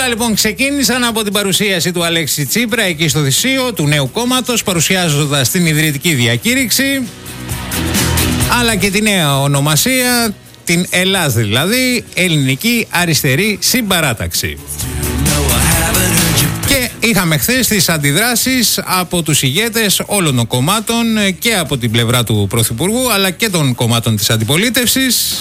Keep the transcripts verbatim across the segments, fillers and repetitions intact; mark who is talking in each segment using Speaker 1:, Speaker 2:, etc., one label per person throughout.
Speaker 1: λοιπόν ξεκίνησαν από την παρουσίαση του Αλέξη Τσίπρα εκεί στο Θησείο του νέου κόμματος, παρουσιάζοντας την ιδρυτική διακήρυξη, αλλά και τη νέα ονομασία, την ΕΛΑΣ δηλαδή, Ελληνική Αριστερή Συμπαράταξη. Και είχαμε χθες τις αντιδράσεις από τους ηγέτες όλων των κομμάτων και από την πλευρά του Πρωθυπουργού αλλά και των κομμάτων της αντιπολίτευσης.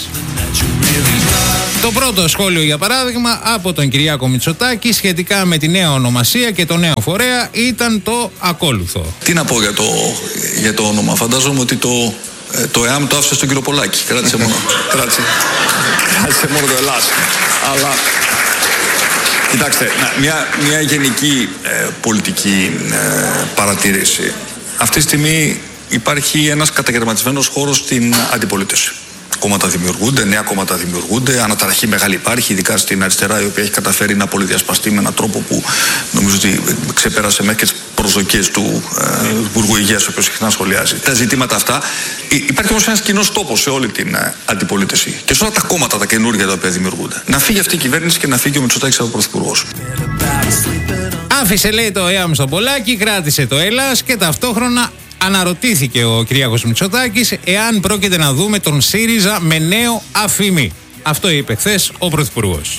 Speaker 1: Το πρώτο σχόλιο, για παράδειγμα, από τον Κυριάκο Μητσοτάκη σχετικά με τη νέα ονομασία και το νέο φορέα ήταν το ακόλουθο.
Speaker 2: Τι να πω για το, για το όνομα. Φαντάζομαι ότι το, το ΕΑΜ το άφησε στον κύριο Πολάκη. Κράτησε μόνο, κράτησε, κράτησε μόνο το ΕΛΑΣ. Αλλά... Κοιτάξτε, μια, μια γενική ε, πολιτική ε, παρατήρηση. Αυτή τη στιγμή υπάρχει ένας καταγερματισμένος χώρος στην αντιπολίτευση. Κόμματα δημιουργούνται, νέα κόμματα δημιουργούνται, αναταραχή μεγάλη υπάρχει, ειδικά στην αριστερά, η οποία έχει καταφέρει να πολυδιασπαστεί με έναν τρόπο που νομίζω ότι ξεπέρασε μέχρι και τις προσδοκίες του ε, Υπουργού Υγείας, ο οποίος συχνά σχολιάζει. Τα ζητήματα αυτά. Υπάρχει όμως ένας κοινός τόπος σε όλη την ε, αντιπολίτευση και σε όλα τα κόμματα τα καινούργια τα οποία δημιουργούνται. Να φύγει αυτή η κυβέρνηση και να φύγει ο Μητσοτάκης από πρωθυπουργός.
Speaker 1: Άφησε, λέει, το ΕΑΜ στον Πολάκη, κράτησε το ΕΛΑΣ και ταυτόχρονα αναρωτήθηκε ο Κυριάκος Μητσοτάκης εάν πρόκειται να δούμε τον ΣΥΡΙΖΑ με νέο αφημί. Αυτό είπε χθες ο Πρωθυπουργός.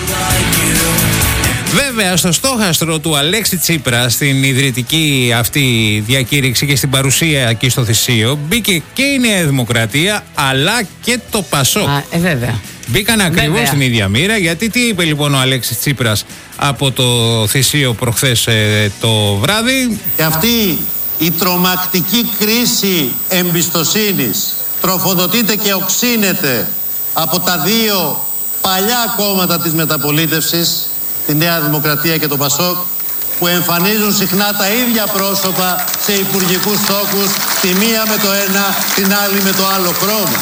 Speaker 1: Βέβαια, στο στόχαστρο του Αλέξη Τσίπρα, στην ιδρυτική αυτή διακήρυξη και στην παρουσία εκεί στο Θησείο, μπήκε και η Νέα Δημοκρατία αλλά και το ΠΑΣΟΚ. Α,
Speaker 3: ε, βέβαια.
Speaker 1: Μπήκαν ακριβώς στην ίδια μοίρα, γιατί τι είπε λοιπόν ο Αλέξης Τσίπρας από το Θησείο προχθές ε, το βράδυ.
Speaker 4: Και αυτή η τρομακτική κρίση εμπιστοσύνης τροφοδοτείται και οξύνεται από τα δύο παλιά κόμματα της μεταπολίτευσης, τη Νέα Δημοκρατία και το ΠΑΣΟΚ, που εμφανίζουν συχνά τα ίδια πρόσωπα σε υπουργικούς τόκους, τη μία με το ένα, την άλλη με το άλλο χρώμα.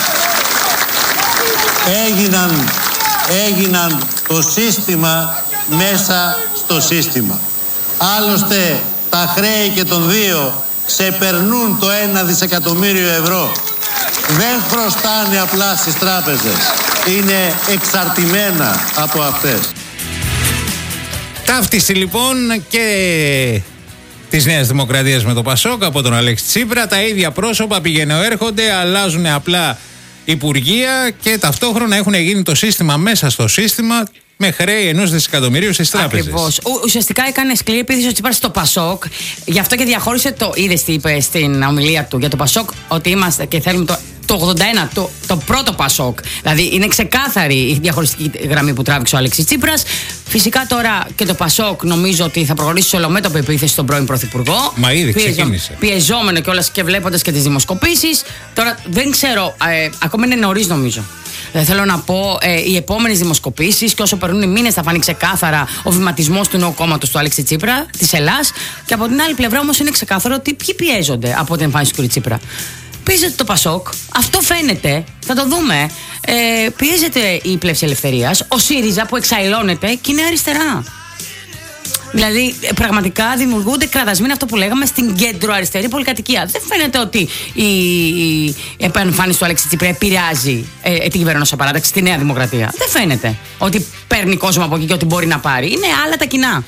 Speaker 4: Έγιναν, έγιναν το σύστημα μέσα στο σύστημα. Άλλωστε τα χρέη και των δύο ξεπερνούν το ένα δισεκατομμύριο ευρώ. Δεν χρωστάνε απλά στις τράπεζες. Είναι εξαρτημένα από αυτές.
Speaker 1: Ταύτιση λοιπόν και της Νέας Δημοκρατίας με το ΠΑΣΟΚ από τον Αλέξη Τσίπρα. Τα ίδια πρόσωπα πηγαίνουν έρχονται, αλλάζουν απλά υπουργεία και ταυτόχρονα έχουν γίνει το σύστημα μέσα στο σύστημα με χρέη ενός δισεκατομμυρίου στις τράπεζες.
Speaker 3: Ακριβώς. Ουσιαστικά έκανε σκληρή επίθεση ο Τσίπρας στο ΠΑΣΟΚ. Γι' αυτό και διαχώρισε το. Είδες τι είπε στην ομιλία του για το ΠΑΣΟΚ, ότι είμαστε και θέλουμε το. Το ογδόντα ένα, το, το πρώτο ΠΑΣΟΚ. Δηλαδή είναι ξεκάθαρη η διαχωριστική γραμμή που τράβηξε ο Αλέξης Τσίπρας. Φυσικά τώρα και το ΠΑΣΟΚ νομίζω ότι θα προχωρήσει σε ολομέτωπη επίθεση στον πρώην Πρωθυπουργό.
Speaker 1: Μα ήδη ξεκίνησε.
Speaker 3: Πιεζόμενο κιόλας και βλέποντας και τις δημοσκοπήσεις. Τώρα δεν ξέρω, ε, ακόμα είναι νωρίς νομίζω. Δεν θέλω να πω, ε, οι επόμενες δημοσκοπήσεις και όσο περνούν οι μήνες θα φανεί ξεκάθαρα ο βηματισμός του νέου κόμματος του Αλέξη Τσίπρα, της ΕΛΑΣ. Και από την άλλη πλευρά όμως είναι ξεκάθαρο ότι ποιοι πιέζονται από την εμφάνιση του κ. Τσίπρα. Πιέζεται το ΠΑΣΟΚ, αυτό φαίνεται, θα το δούμε. Ε, πιέζεται η Πλεύση Ελευθερίας, ο ΣΥΡΙΖΑ που εξαϊλώνεται και είναι αριστερά. Δηλαδή, πραγματικά δημιουργούνται κραδασμοί, αυτό που λέγαμε, στην κέντρο-αριστερή πολυκατοικία. Δεν φαίνεται ότι η, η επανεμφάνιση του Αλέξη Τσίπρα επηρεάζει ε, την κυβερνώσα παράταξη, τη Νέα Δημοκρατία. Δεν φαίνεται ότι παίρνει κόσμο από εκεί και ότι μπορεί να πάρει. Είναι άλλα τα κοινά.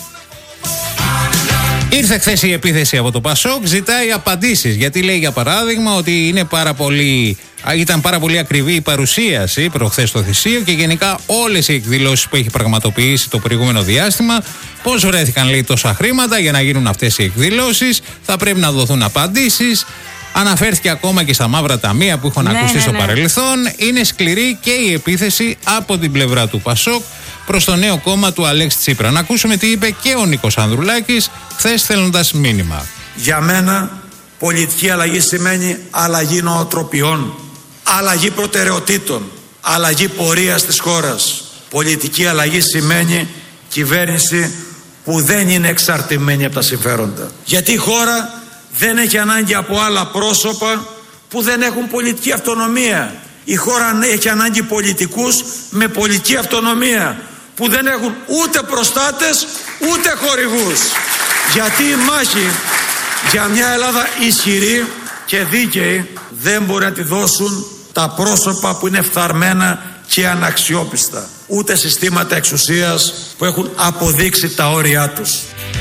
Speaker 1: Ήρθε χθες η επίθεση από το ΠΑΣΟΚ, ζητάει απαντήσεις. Γιατί λέει, για παράδειγμα, ότι είναι πάρα πολύ, ήταν πάρα πολύ ακριβή η παρουσίαση προχθές στο Θησείο και γενικά όλες οι εκδηλώσεις που έχει πραγματοποιήσει το προηγούμενο διάστημα. Πώς βρέθηκαν, λέει, τόσα χρήματα για να γίνουν αυτές οι εκδηλώσεις, θα πρέπει να δοθούν απαντήσεις. Αναφέρθηκε ακόμα και στα μαύρα ταμεία που είχαν ναι, ακουστεί ναι, στο ναι. παρελθόν. Είναι σκληρή και η επίθεση από την πλευρά του ΠΑΣΟΚ προς το νέο κόμμα του Αλέξη Τσίπρα. Να ακούσουμε τι είπε και ο Νίκος Ανδρουλάκης χθες στέλνοντας μήνυμα.
Speaker 5: Για μένα πολιτική αλλαγή σημαίνει αλλαγή νοοτροπιών, αλλαγή προτεραιοτήτων, αλλαγή πορείας της χώρας. Πολιτική αλλαγή σημαίνει κυβέρνηση που δεν είναι εξαρτημένη από τα συμφέροντα. Γιατί η χώρα δεν έχει ανάγκη από άλλα πρόσωπα που δεν έχουν πολιτική αυτονομία. Η χώρα έχει ανάγκη πολιτικούς με πολιτική αυτονομία που δεν έχουν ούτε προστάτες ούτε χορηγούς. Γιατί η μάχη για μια Ελλάδα ισχυρή και δίκαιη δεν μπορεί να τη δώσουν τα πρόσωπα που είναι φθαρμένα και αναξιόπιστα, ούτε συστήματα εξουσίας που έχουν αποδείξει τα όρια τους.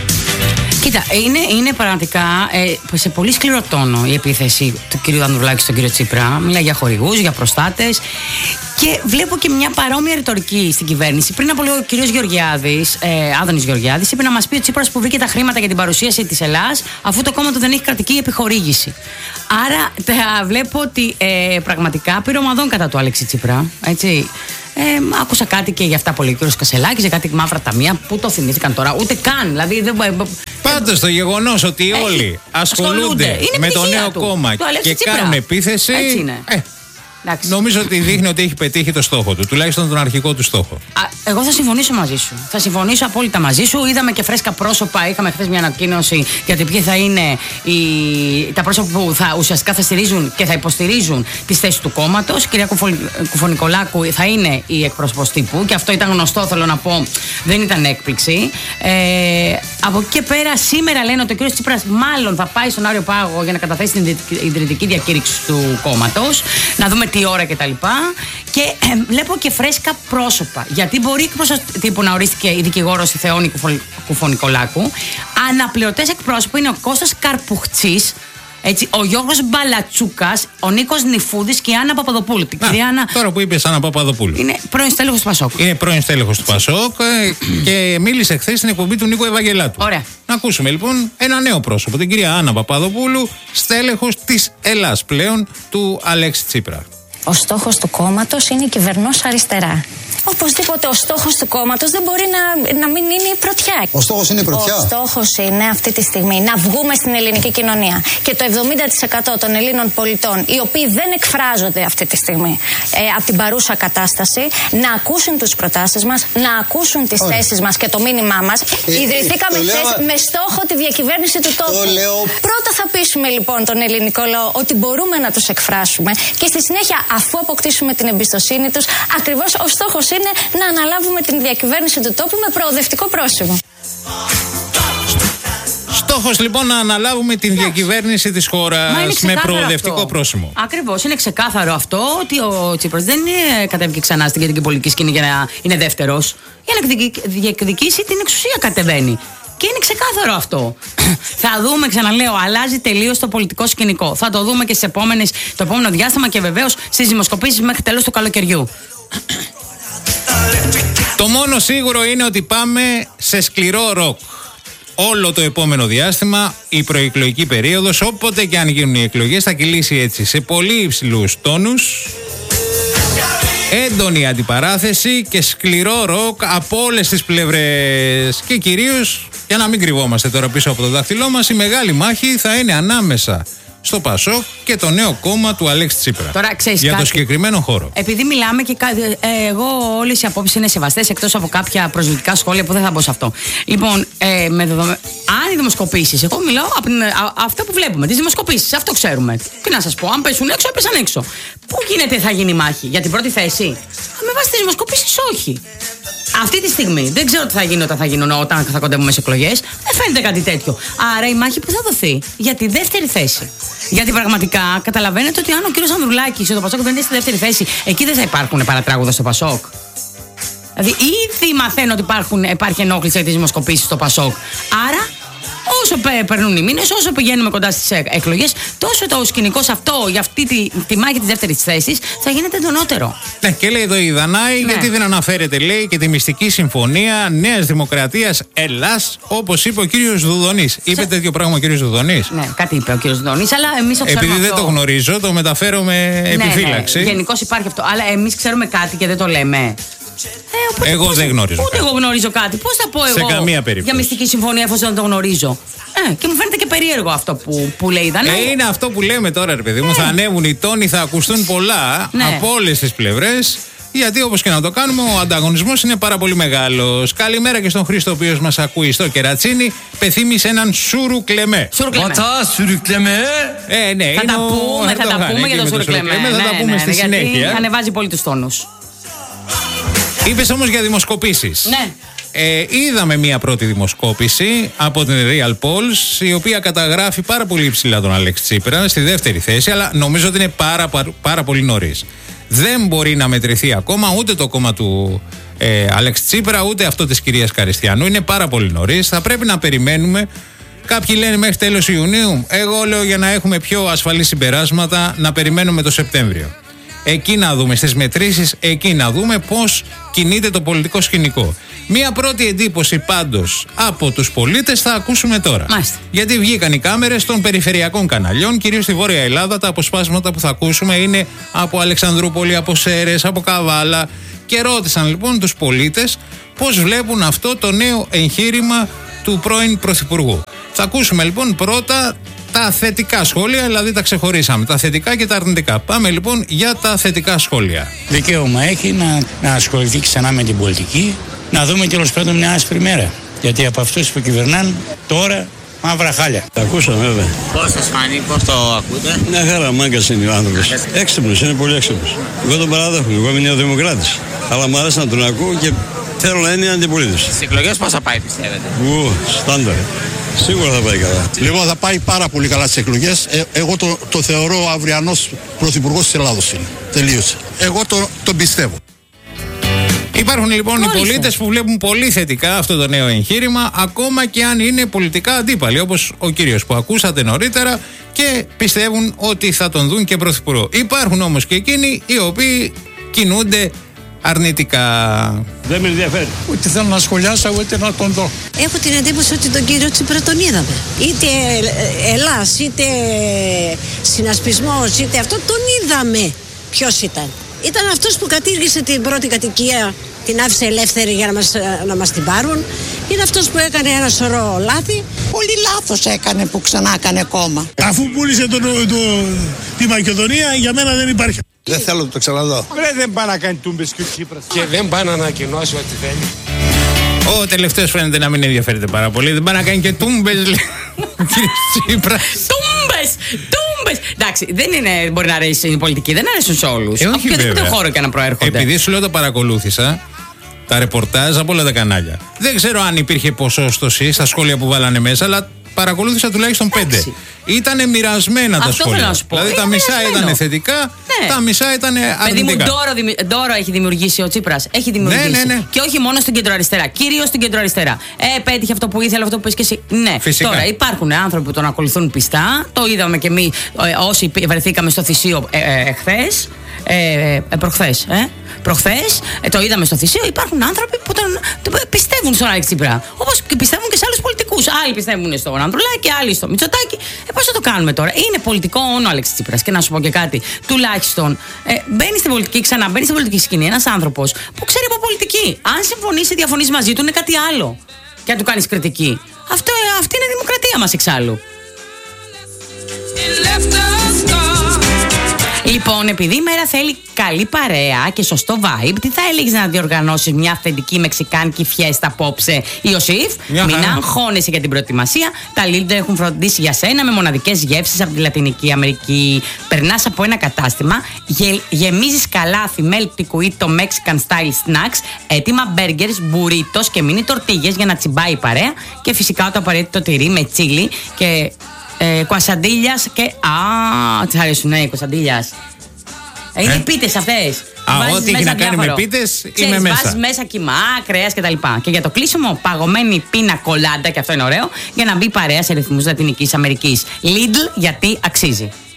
Speaker 3: Κοίτα, είναι, είναι πραγματικά ε, σε πολύ σκληρό τόνο η επίθεση του κ. Ανδρουλάκη στον κ. Τσίπρα. Μιλάει για χορηγούς, για προστάτες. Και βλέπω και μια παρόμοια ρητορική στην κυβέρνηση. Πριν από λίγο ο κ. Γεωργιάδης, ε, Άδωνης Γεωργιάδης, είπε να μας πει ο Τσίπρας που βρήκε τα χρήματα για την παρουσίαση της Ελλάς, αφού το κόμμα του δεν έχει κρατική επιχορήγηση. Άρα τα βλέπω ότι ε, πραγματικά πυρομαδών κατά του Αλέξη Τσίπρα. Έτσι. Ε, άκουσα κάτι και για αυτά πολύ ο κ. Κασελάκης, για κάτι μαύρα ταμεία. Πού το θυμήθηκαν τώρα, ούτε καν. Δηλαδή, δεν...
Speaker 5: Πάντως το γεγονός ότι
Speaker 3: Έχει,
Speaker 5: όλοι ασχολούνται με το νέο
Speaker 3: του,
Speaker 5: κόμμα
Speaker 3: του
Speaker 5: και
Speaker 3: Τσίπρα.
Speaker 5: κάνουν επίθεση.
Speaker 3: Έτσι είναι.
Speaker 5: Ε, νομίζω ότι δείχνει ότι έχει πετύχει το στόχο του, τουλάχιστον τον αρχικό του στόχο.
Speaker 3: Α, εγώ θα συμφωνήσω μαζί σου. Θα συμφωνήσω απόλυτα μαζί σου. Είδαμε και φρέσκα πρόσωπα. Είχαμε χθες μια ανακοίνωση για το ποιοι θα είναι οι, τα πρόσωπα που θα, ουσιαστικά θα στηρίζουν και θα υποστηρίζουν τις θέσεις του κόμματος. Η κυρία Κουφονικολάκου θα είναι η εκπρόσωπος τύπου και αυτό ήταν γνωστό, θέλω να πω. Δεν ήταν έκπληξη. Ε, από εκεί και πέρα, σήμερα λένε ότι ο κ. Τσίπρας μάλλον θα πάει στον Άριο Πάγο για να καταθέσει την ιδρυτική διακήρυξη του κόμματος. Να δούμε τι ώρα κτλ. Και, και ε, βλέπω και φρέσκα πρόσωπα. Γιατί μπορεί εκπρόσωπο τύπου να ορίστηκε η δικηγόρος η Θεόνη Κουφονικολάκου. Αναπληρωτές εκπρόσωποι είναι ο Κώστας Καρπουχτσής, έτσι, ο Γιώργος Μπαλατσούκας, ο Νίκος Νιφούδης και η Άννα Παπαδοπούλου.
Speaker 5: Να, κυρία Άννα, τώρα που είπες Άννα Παπαδοπούλου.
Speaker 3: Είναι πρώην στέλεχος του Πασόκ.
Speaker 5: Είναι πρώην στέλεχος του Πασόκ και μίλησε χθες στην εκπομπή του Νίκου Ευαγγελάτου.
Speaker 3: Ωραία.
Speaker 5: Να ακούσουμε λοιπόν ένα νέο πρόσωπο, την κυρία Άννα Παπαδοπούλου, στέλεχος της Ελλάς πλέον του Αλέξη Τσίπρα.
Speaker 6: Ο στόχος του κόμματος είναι η κυβερνός αριστερά. Οπωσδήποτε ο στόχος του κόμματος δεν μπορεί να, να μην είναι η πρωτιά.
Speaker 7: Ο στόχος είναι η πρωτιά.
Speaker 6: Ο στόχος είναι αυτή τη στιγμή να βγούμε στην ελληνική κοινωνία και το εβδομήντα τοις εκατό των Ελλήνων πολιτών, οι οποίοι δεν εκφράζονται αυτή τη στιγμή ε, από την παρούσα κατάσταση, να ακούσουν τις προτάσεις μας, να ακούσουν τις θέσεις μας και το μήνυμά μας. Ε, Ιδρυθήκαμε ε, χθες με στόχο τη διακυβέρνηση του τόπου. Λέω... Πρώτα θα πείσουμε λοιπόν τον ελληνικό λαό ότι μπορούμε να τους εκφράσουμε και στη συνέχεια, αφού αποκτήσουμε την εμπιστοσύνη τους, ακριβώς ο στόχος είναι να αναλάβουμε την διακυβέρνηση του τόπου με προοδευτικό πρόσημο.
Speaker 5: Στόχος λοιπόν να αναλάβουμε την διακυβέρνηση της χώρας με προοδευτικό αυτό. πρόσημο.
Speaker 3: Ακριβώς, είναι ξεκάθαρο αυτό ότι ο Τσίπρας δεν κατέβηκε ξανά στην κεντρική πολιτική σκηνή για να είναι δεύτερος. Για να διεκδικήσει την εξουσία κατεβαίνει. Και είναι ξεκάθαρο αυτό. Θα δούμε, ξαναλέω, αλλάζει τελείως το πολιτικό σκηνικό. Θα το δούμε και στις επόμενες, το επόμενο διάστημα και βεβαίως στις δημοσκοπήσεις μέχρι τέλος του καλοκαιριού.
Speaker 5: Το μόνο σίγουρο είναι ότι πάμε σε σκληρό ροκ. Όλο το επόμενο διάστημα, η προεκλογική περίοδος, όποτε και αν γίνουν οι εκλογές, θα κυλήσει έτσι σε πολύ υψηλούς τόνους, έντονη αντιπαράθεση και σκληρό ροκ από όλες τις πλευρές. Και κυρίως, για να μην κρυβόμαστε τώρα πίσω από το δάχτυλό μας, η μεγάλη μάχη θα είναι ανάμεσα στο Πασόκ και το νέο κόμμα του Αλέξη Τσίπρα.
Speaker 3: Τώρα, ξέρεις,
Speaker 5: για
Speaker 3: κάτι,
Speaker 5: το συγκεκριμένο χώρο.
Speaker 3: Επειδή μιλάμε και ε, εγώ όλες οι απόψεις είναι σεβαστές, εκτός από κάποια προσβλητικά σχόλια που δεν θα μπω σε αυτό. Λοιπόν, ε, με δεδομε... αν οι δημοσκοπήσεις, εγώ μιλάω από την, α, αυτό που βλέπουμε, τις δημοσκοπήσεις, αυτό ξέρουμε. Τι να σας πω, αν πέσουν έξω, έπεσαν έξω. Πού γίνεται, θα γίνει η μάχη, για την πρώτη θέση? Με βάση τις δημοσκοπήσεις, όχι. Αυτή τη στιγμή δεν ξέρω τι θα γίνει όταν θα γίνουν, όταν θα κοντεύουμε σε εκλογές. Δεν φαίνεται κάτι τέτοιο. Άρα η μάχη που θα δοθεί για τη δεύτερη θέση. Γιατί πραγματικά καταλαβαίνετε ότι αν ο κύριος Ανδρουλάκης ή το Πασόκ δεν είναι στη δεύτερη θέση, εκεί δεν θα υπάρχουν παρατράγουδα στο Πασόκ. Δηλαδή ήδη μαθαίνω ότι υπάρχουν, υπάρχει ενόχληση για τις δημοσκοπήσεις στο Πασόκ. Άρα, όσο περνούν οι μήνες, όσο πηγαίνουμε κοντά στις εκλογές, τόσο το σκηνικό αυτό για αυτή τη, τη μάχη της δεύτερης θέσης θα γίνεται εντονότερο.
Speaker 5: Ναι, και λέει εδώ η Δανάη, ναι. Γιατί δεν αναφέρεται, λέει, και τη μυστική συμφωνία Νέας Δημοκρατίας Ελλάς, όπως είπε ο κύριος Δουδονής. Είπε Σε... τέτοιο πράγμα ο κύριος Δουδονής?
Speaker 3: Ναι, κάτι είπε ο κύριος Δουδονής, αλλά εμείς το ξέρουμε.
Speaker 5: Επειδή
Speaker 3: αυτό.
Speaker 5: δεν το γνωρίζω, το μεταφέρω με επιφύλαξη.
Speaker 3: Ναι, ναι. Γενικώς υπάρχει αυτό. Αλλά εμείς ξέρουμε κάτι και δεν το λέμε. Ε,
Speaker 5: εγώ
Speaker 3: πώς,
Speaker 5: δεν γνωρίζω.
Speaker 3: Ούτε
Speaker 5: κάτι.
Speaker 3: εγώ γνωρίζω κάτι. Πώς θα πω εγώ
Speaker 5: σε καμία περίπτωση
Speaker 3: για μυστική συμφωνία εφόσον δεν το γνωρίζω? Ε, και μου φαίνεται και περίεργο αυτό που, που λέει η Δανάη.
Speaker 5: Ε, είναι αυτό που λέμε τώρα, ρε παιδί μου. Ε. Θα ανέβουν οι τόνοι, θα ακουστούν πολλά, ναι, από όλες τις πλευρές. Γιατί όπως και να το κάνουμε, ο ανταγωνισμός είναι πάρα πολύ μεγάλος. Καλημέρα και στον Χρήστο, ο οποίος μας ακούει στο Κερατσίνι. Πεθύμησε έναν Σούρου Κλεμέ.
Speaker 3: Σούρου Κλεμέ.
Speaker 5: Ε, ναι,
Speaker 3: θα τα πούμε, θα τα πούμε για τον Σούρου Κλεμέ.
Speaker 5: Θα τα πούμε στη συνέχεια.
Speaker 3: Γιατί ανεβάζει πολύ τους τόνους.
Speaker 5: Είπες όμως για δημοσκοπήσεις.
Speaker 3: Ναι.
Speaker 5: Ε, είδαμε μία πρώτη δημοσκόπηση από την Real Polls, η οποία καταγράφει πάρα πολύ υψηλά τον Αλέξη Τσίπρα στη δεύτερη θέση, αλλά νομίζω ότι είναι πάρα, πάρα, πάρα πολύ νωρίς.
Speaker 1: Δεν μπορεί να μετρηθεί ακόμα ούτε το κόμμα του ε, Αλέξη Τσίπρα, ούτε αυτό της κυρίας Καριστιανού. Είναι πάρα πολύ νωρίς. Θα πρέπει να περιμένουμε. Κάποιοι λένε μέχρι τέλος Ιουνίου. Εγώ λέω για να έχουμε πιο ασφαλή συμπεράσματα να περιμένουμε το Σεπτέμβριο. Εκεί να δούμε, στις μετρήσεις, εκεί να δούμε πώς κινείται το πολιτικό σκηνικό. Μία πρώτη εντύπωση πάντως από τους πολίτες θα ακούσουμε τώρα.
Speaker 3: Μάλιστα.
Speaker 1: Γιατί βγήκαν οι κάμερες των περιφερειακών καναλιών, κυρίως στη Βόρεια Ελλάδα. Τα αποσπάσματα που θα ακούσουμε είναι από Αλεξανδρούπολη, από Σέρρες, από Καβάλα. Και ρώτησαν λοιπόν τους πολίτες πώς βλέπουν αυτό το νέο εγχείρημα του πρώην Πρωθυπουργού. Θα ακούσουμε λοιπόν πρώτα τα θετικά σχόλια, δηλαδή τα ξεχωρίσαμε, τα θετικά και τα αρνητικά. Πάμε λοιπόν για τα θετικά σχόλια.
Speaker 7: Δικαίωμα έχει να, να ασχοληθεί ξανά με την πολιτική, να δούμε τέλος πάντων μια άσπρη μέρα. Γιατί από αυτούς που κυβερνάνε τώρα μαύρα χάλια.
Speaker 8: Τα ακούσαμε βέβαια.
Speaker 9: Πώς σας φάνει, πώς το ακούτε?
Speaker 8: Μια χαρά, μάγκας είναι ο άνθρωπος. Έξυπνος, είναι πολύ έξυπνος. Εγώ τον παραδέχομαι, εγώ είμαι νεοδημοκράτης. Αλλά μου αρέσει να τον ακούω και θέλω να είναι αντιπολίτης.
Speaker 9: Στις εκλογές πώς θα πάει πιστεύετε?
Speaker 8: Ου, στάνταρ. Σίγουρα θα πάει καλά.
Speaker 10: Λοιπόν, θα πάει πάρα πολύ καλά στις εκλογές. Ε, εγώ το, το θεωρώ αυριανός πρωθυπουργός της Ελλάδος είναι. Τελείωσε. Εγώ το, τον πιστεύω.
Speaker 1: Υπάρχουν λοιπόν οι πολίτες που βλέπουν πολύ θετικά αυτό το νέο εγχείρημα, ακόμα και αν είναι πολιτικά αντίπαλοι, όπως ο κύριος που ακούσατε νωρίτερα, και πιστεύουν ότι θα τον δουν και πρωθυπουργό. Υπάρχουν όμως και εκείνοι οι οποίοι κινούνται αρνητικά.
Speaker 8: Δεν με ενδιαφέρει.
Speaker 7: Ούτε θέλω να σχολιάσω, ούτε να τον δω.
Speaker 11: Έχω την εντύπωση ότι τον κύριο Τσίπρα τον είδαμε. Είτε Ελλάς, είτε συνασπισμός, είτε αυτό, τον είδαμε. Ποιος ήταν? Ήταν αυτός που κατήργησε την πρώτη κατοικία, την άφησε ελεύθερη για να μας, να μας την πάρουν. Είναι αυτός που έκανε ένα σωρό λάθη.
Speaker 12: Πολύ λάθος έκανε που ξανά έκανε κόμμα.
Speaker 10: Αφού πούλησε το, το, το, τη Μακεδονία, για μένα δεν υπάρχει.
Speaker 8: Δεν θέλω να το ξαναδώ.
Speaker 7: Βρε, δεν πάει να κάνει τούμπες και ο Τσίπρας.
Speaker 9: Και δεν πάει να ανακοινώσει ό,τι θέλει.
Speaker 1: Ο τελευταίος φαίνεται να μην ενδιαφέρεται πάρα πολύ. Δεν πάει να κάνει και τούμπες, λέει ο κύριος Τσίπρας.
Speaker 3: Τούμπες! Τούμπες! Εντάξει, δεν είναι, μπορεί να αρέσει η πολιτική, δεν αρέσουν σε όλους.
Speaker 1: Ε, όχι,
Speaker 3: από οποιοδήποτε χώρο και να προέρχονται.
Speaker 1: Επειδή σου λέω το παρακολούθησα, τα ρεπορτάζ από όλα τα κανάλια. Δεν ξέρω αν υπήρχε ποσόστοση στα σχόλια που βάλανε μέσα, αλλά παρακολούθησα τουλάχιστον πέντε. Ήτανε μοιρασμένα τα
Speaker 3: Αυτό
Speaker 1: σχόλια.
Speaker 3: Θέλω να σου πω.
Speaker 1: Δηλαδή τα μισά ήταν θετικά, ναι. τα μισά ήταν αρνητικά.
Speaker 3: Παιδί μου, ντόρο, ντόρο έχει δημιουργήσει ο Τσίπρας. Έχει δημιουργήσει.
Speaker 1: Ναι, ναι, ναι.
Speaker 3: Και όχι μόνο στην κεντροαριστερά. Κυρίως στην κεντροαριστερά. Ε, πέτυχε αυτό που ήθελε, αυτό που πες και εσύ. Ναι,
Speaker 1: φυσικά.
Speaker 3: Τώρα υπάρχουν άνθρωποι που τον ακολουθούν πιστά. Το είδαμε και εμείς όσοι βρεθήκαμε στο Θησίο εχθές. Ε, ε, προχθές, ε, προχθές ε, το είδαμε στο Θησίο. Υπάρχουν άνθρωποι που τον, τον πιστεύουν στον Αλέξη Τσίπρα. Όπως και πιστεύουν και σε άλλους πολιτικούς. Άλλοι πιστεύουν στον Ανδρουλάκη, άλλοι στο Μητσοτάκη. Ε, πώς θα το κάνουμε τώρα? Είναι πολιτικό όνο ο Αλέξη Τσίπρας. Και να σου πω και κάτι. Τουλάχιστον ε, μπαίνει στην πολιτική, ξανά μπαίνει στην πολιτική σκηνή ένας άνθρωπος που ξέρει από πολιτική. Αν συμφωνείς ή διαφωνείς μαζί του, είναι κάτι άλλο. Και αν του κάνεις κριτική. Αυτό, αυτή είναι η δημοκρατία μας εξάλλου. Λοιπόν, επειδή η μέρα θέλει καλή παρέα και σωστό vibe, τι θα έλεγες να διοργανώσεις μια αυθεντική μεξικάνικη φιέστα απόψε, Ιωσήφ? Μην αγχώνεσαι για την προετοιμασία. Τα Lidl έχουν φροντίσει για σένα με μοναδικές γεύσεις από τη Λατινική Αμερική. Περνάς από ένα κατάστημα, γε, γεμίζεις καλάθι με ελπτικουίτο Mexican style snacks, έτοιμα burgers, μπουρίτος και μίνι τορτίγες για να τσιμπάει η παρέα. Και φυσικά το απαραίτητο τυρί με τσίλι και Ε, κουασαντίλιας και. Α, τι αρέσουν, ναι, κουασαντίλιας. Ε, είναι ε? πίτες αυτές.
Speaker 1: Α, ό,τι έχει να κάνει με πίτες, είμαι μέσα.
Speaker 3: Βάζεις μέσα κιμά, κρέας κτλ. Και για το κλείσιμο, παγωμένη πίνα κολάντα, και αυτό είναι ωραίο, για να μπει παρέα σε ρυθμούς Λατινικής Αμερικής. Lidl, γιατί αξίζει.